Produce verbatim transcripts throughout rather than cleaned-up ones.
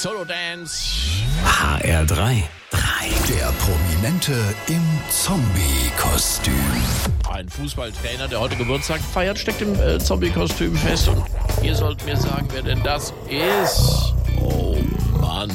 Solo Dance. H R drei. drei. Der Prominente im Zombie-Kostüm. Ein Fußballtrainer, der heute Geburtstag feiert, steckt im äh, Zombie-Kostüm fest. Und ihr sollt mir sagen, wer denn das ist. Oh Mann.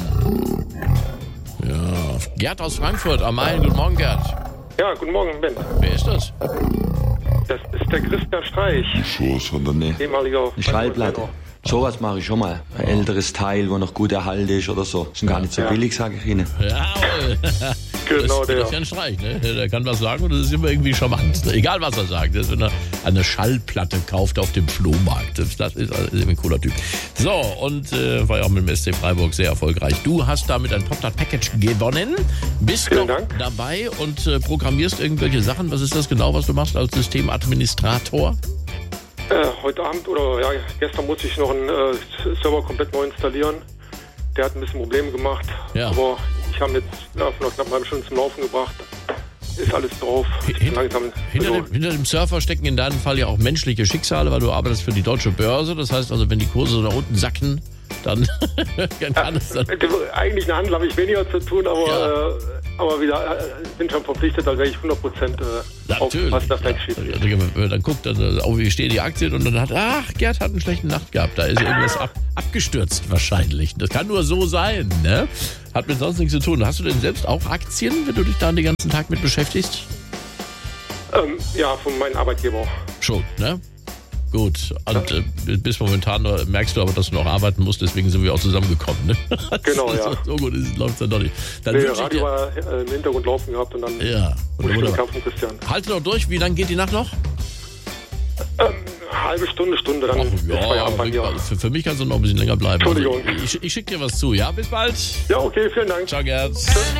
Ja. Gerd aus Frankfurt am Main. Guten Morgen, Gerd. Ja, guten Morgen, Ben. Wer ist das? Das ist der Christian Streich, Schuss von der Nähe. ehemaliger Eine Schallplatte. Sowas mache ich schon mal. Ein älteres Teil, wo noch gut erhalten ist oder so. Ist gar nicht so Ja. billig, sage ich Ihnen. Jawohl. Genau, das, der. das ist ja ein Streich, ne? Der kann was sagen und das ist immer irgendwie charmant. Egal, was er sagt. Das ist, wenn er eine Schallplatte kauft auf dem Flohmarkt. Das ist, das ist ein cooler Typ. So, und äh, war ja auch mit dem S C Freiburg sehr erfolgreich. Du hast damit ein Top-Package gewonnen. Bist Vielen noch Dank. dabei und äh, programmierst irgendwelche Sachen. Was ist das genau, was du machst als Systemadministrator? Äh, heute Abend oder ja, gestern musste ich noch einen äh, Server komplett neu installieren. Der hat ein bisschen Probleme gemacht. Ja. Aber ich habe jetzt ja, von knapp einer halben Stunde zum Laufen gebracht. Ist alles drauf. Ich bin Hin- langsam. Hinter, Also, dem, hinter dem Surfer stecken in deinem Fall ja auch menschliche Schicksale, weil du arbeitest für die Deutsche Börse. Das heißt also, wenn die Kurse so nach unten sacken, dann kann es dann... mit dem eigentlichen Handel habe ich weniger zu tun, aber, Ja. äh, aber wieder äh, bin schon verpflichtet, da werde ich hundert Prozent äh, aufpassen, dass nichts schief geht. Dann, dann guckt dann auf, wie stehen die Aktien und dann hat, ach, Gerd hat einen schlechten Nacht gehabt. Da ist irgendwas ab, abgestürzt wahrscheinlich. Das kann nur so sein, ne? Hat mit sonst nichts zu tun. Hast du denn selbst auch Aktien, wenn du dich da den ganzen Tag mit beschäftigst? Ähm, ja, von meinem Arbeitgeber. Schon, ne? Gut. Und äh, bis momentan äh, merkst du aber, dass du noch arbeiten musst, deswegen sind wir auch zusammengekommen, ne? Genau, ja. So, so gut läuft es dann doch nicht. Dann Nee, wünsche ich Radio dir, war äh, im Hintergrund laufen gehabt und dann ja, wurde ich wunderbar. Kampf von Christian. Halte noch durch, wie lange geht die Nacht noch? Ähm, halbe Stunde, Stunde, dann ist Feierabend bei mir. für, für mich kannst du noch ein bisschen länger bleiben. Entschuldigung. Also, ich ich schicke dir was zu, ja? Bis bald. Ja, okay, vielen Dank. Ciao, Gerd. Tschüss.